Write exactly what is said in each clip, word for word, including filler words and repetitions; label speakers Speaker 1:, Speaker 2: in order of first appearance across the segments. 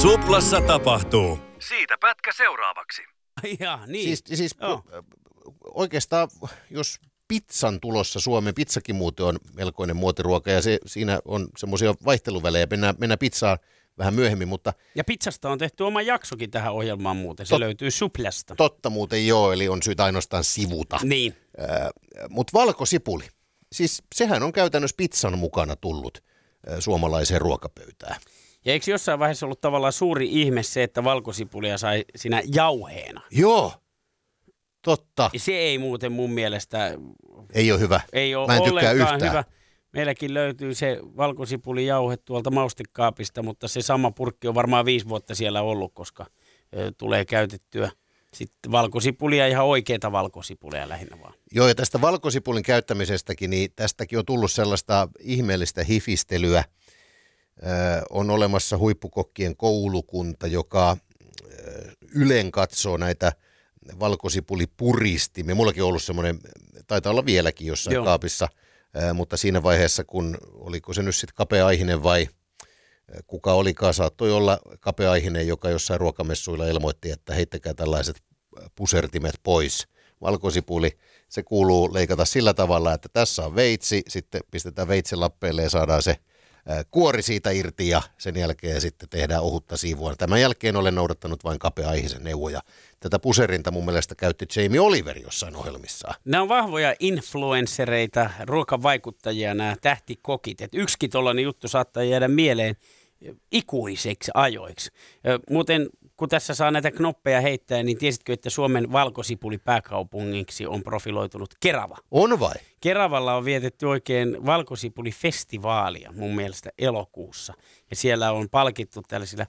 Speaker 1: Suplassa tapahtuu. Siitä pätkä seuraavaksi.
Speaker 2: Ja, niin.
Speaker 3: Siis, siis
Speaker 2: Joo.
Speaker 3: oikeastaan, jos pizzan tulossa Suomen, pizzakin muuten on melkoinen muotiruoka ja se, siinä on semmoisia vaihteluvälejä, mennään, mennään pizzaan vähän myöhemmin, mutta...
Speaker 2: Ja pizzasta on tehty oma jaksokin tähän ohjelmaan muuten, se
Speaker 3: Tot,
Speaker 2: löytyy Suplasta.
Speaker 3: Totta muuten joo, eli on syytä ainoastaan sivuta.
Speaker 2: Niin.
Speaker 3: Äh, mutta valkosipuli, siis sehän on käytännössä pizzan mukana tullut äh, suomalaiseen ruokapöytään.
Speaker 2: Ja eikö jossain vaiheessa ollut tavallaan suuri ihme se, että valkosipulia sai siinä jauheena?
Speaker 3: Joo, totta.
Speaker 2: Ja se ei muuten mun mielestä...
Speaker 3: Ei ole hyvä.
Speaker 2: Ei ole
Speaker 3: Mä en tykkää
Speaker 2: ollenkaan
Speaker 3: yhtään.
Speaker 2: hyvä. Meilläkin löytyy se valkosipulijauhe tuolta maustekaapista, mutta se sama purkki on varmaan viisi vuotta siellä ollut, koska ö, tulee käytettyä sitten valkosipulia, ihan oikeita valkosipulia lähinnä vaan.
Speaker 3: Joo, ja tästä valkosipulin käyttämisestäkin, niin tästäkin on tullut sellaista ihmeellistä hifistelyä. Ö, on olemassa huippukokkien koulukunta, joka ö, ylen katsoo näitä valkosipulipuristimia. Mullakin on ollut semmoinen, taitaa olla vieläkin jossain Joo. kaapissa, ö, mutta siinä vaiheessa, kun oliko se nyt sitten kapea-aihinen vai kuka olikaan, saattoi olla kapea-aihinen, joka jossain ruokamessuilla ilmoitti, että heittäkää tällaiset pusertimet pois. Valkosipuli, se kuuluu leikata sillä tavalla, että tässä on veitsi, sitten pistetään veitsen lappeelle ja saadaan se kuori siitä irti ja sen jälkeen sitten tehdään ohutta siivua. Tämän jälkeen olen noudattanut vain kapea-aihisen neuvoja. Tätä puserinta mun mielestä käytti Jamie Oliver jossain ohjelmissaan.
Speaker 2: Nämä on vahvoja influenssereita, ruokavaikuttajia nämä tähtikokit. Et yksikin tollainen juttu saattaa jäädä mieleen ikuiseksi ajoiksi. Muuten kun tässä saa näitä knoppeja heittää, niin tiesitkö, että Suomen valkosipuli pääkaupungiksi on profiloitunut Kerava?
Speaker 3: On vai?
Speaker 2: Keravalla on vietetty oikein valkosipulifestivaalia mun mielestä elokuussa. Ja siellä on palkittu tällaisilla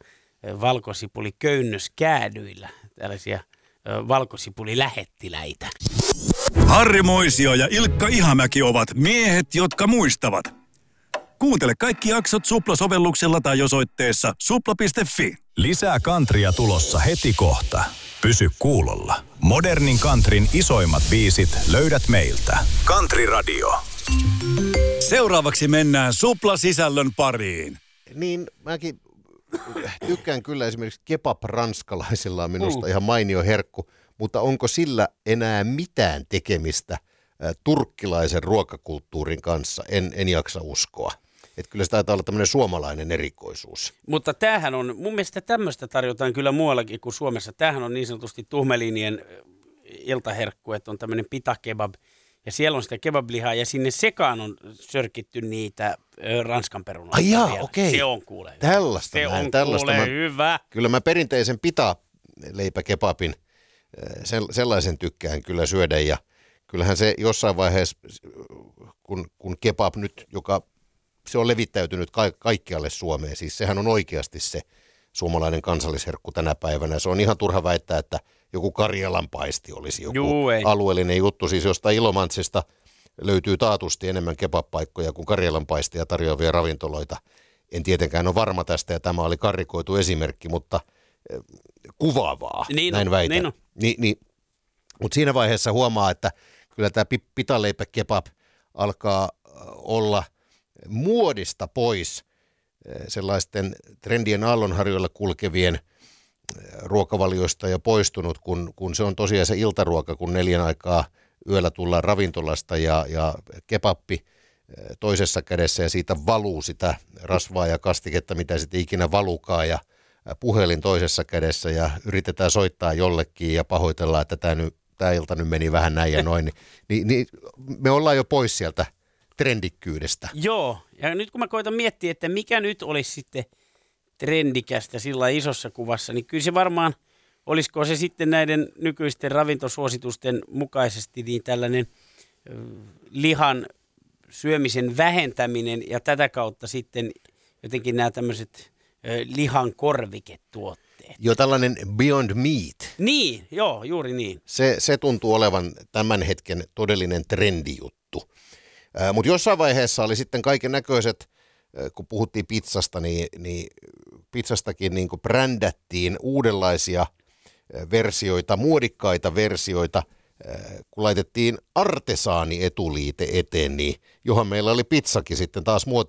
Speaker 2: valkosipuliköynnöskäädyillä tällaisia valkosipulilähettiläitä.
Speaker 1: Harri Moisio ja Ilkka Ihamäki ovat miehet, jotka muistavat. Kuuntele kaikki jaksot Supla-sovelluksella tai osoitteessa supla piste fi.
Speaker 4: Lisää kantria tulossa heti kohta. Pysy kuulolla. Modernin kantrin isoimmat biisit löydät meiltä. Country Radio.
Speaker 1: Seuraavaksi mennään Supla-sisällön pariin.
Speaker 3: Niin, mäkin tykkään kyllä esimerkiksi kebab-ranskalaisilla on minusta ihan mainio herkku, mutta onko sillä enää mitään tekemistä ä, turkkilaisen ruokakulttuurin kanssa? En, en jaksa uskoa. Että kyllä se taitaa olla tämmöinen suomalainen erikoisuus.
Speaker 2: Mutta tämähän on, mun mielestä tämmöistä tarjotaan kyllä muuallakin kuin Suomessa. Tämähän on niin sanotusti tuhmelinien iltaherkku, että on tämmöinen pitakebab. Ja siellä on sitä kebablihaa ja sinne sekaan on sörkitty niitä ö, ranskan perunoita.
Speaker 3: Ai jaa, okei.
Speaker 2: Se on kuule.
Speaker 3: Tällaista
Speaker 2: Se
Speaker 3: näin,
Speaker 2: on
Speaker 3: tällaista
Speaker 2: kuule
Speaker 3: mä,
Speaker 2: hyvä.
Speaker 3: Kyllä mä perinteisen pitaleipäkebabin, sellaisen tykkään kyllä syödä. Ja kyllähän se jossain vaiheessa, kun, kun kebab nyt, joka se on levittäytynyt ka- kaikkialle Suomeen, siis sehän on oikeasti se suomalainen kansallisherkku tänä päivänä. Se on ihan turha väittää, että joku karjalanpaisti olisi joku
Speaker 2: Juu,
Speaker 3: alueellinen juttu. Siis jostain Ilomantsista löytyy taatusti enemmän kebab-paikkoja kuin karjalanpaistia tarjoavia ravintoloita. En tietenkään ole varma tästä ja tämä oli karrikoitu esimerkki, mutta äh, kuvaavaa,
Speaker 2: niin
Speaker 3: näin
Speaker 2: on,
Speaker 3: väitän.
Speaker 2: niin on.
Speaker 3: Ni, ni, mutta siinä vaiheessa huomaa, että kyllä tämä pitaleipäkebab alkaa olla muodista pois sellaisten trendien aallonharjoilla kulkevien ruokavalioista jo poistunut, kun, kun se on tosiaan se iltaruoka, kun neljän aikaa yöllä tullaan ravintolasta ja, ja kebappi toisessa kädessä ja siitä valuu sitä rasvaa ja kastiketta, mitä sitten ikinä valukaa ja puhelin toisessa kädessä ja yritetään soittaa jollekin ja pahoitellaan, että tämä, nyt, tämä ilta nyt meni vähän näin ja noin, niin, niin me ollaan jo pois sieltä trendikkyydestä.
Speaker 2: Joo, ja nyt kun mä koitan miettiä, että mikä nyt olisi sitten trendikästä sillä isossa kuvassa, niin kyllä se varmaan, olisiko se sitten näiden nykyisten ravintosuositusten mukaisesti niin tällainen ö, lihan syömisen vähentäminen ja tätä kautta sitten jotenkin nämä tämmöiset ö, lihan korviketuotteet.
Speaker 3: Jo tällainen Beyond Meat.
Speaker 2: Niin, joo, juuri niin.
Speaker 3: Se, se tuntuu olevan tämän hetken todellinen trendijuttu. Mutta jossain vaiheessa oli sitten kaiken näköiset, kun puhuttiin pizzasta, niin, niin pizzastakin niin kuin brändättiin uudenlaisia versioita, muodikkaita versioita, kun laitettiin artesaani-etuliite eteen, niin johon meillä oli pizzakin sitten taas muoti